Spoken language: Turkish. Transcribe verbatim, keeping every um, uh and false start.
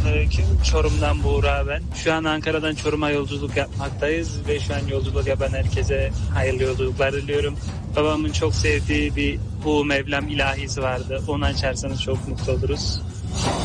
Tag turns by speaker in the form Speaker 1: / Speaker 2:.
Speaker 1: Selamünaleyküm. Çorum'dan Buğra ben. Şu an Ankara'dan Çorum'a yolculuk yapmaktayız ve şu an yolculuk yapan herkese hayırlı yolculuklar diliyorum. Babamın çok sevdiği bir Bu Mevlam ilahisi vardı. Onu açarsanız çok mutlu oluruz.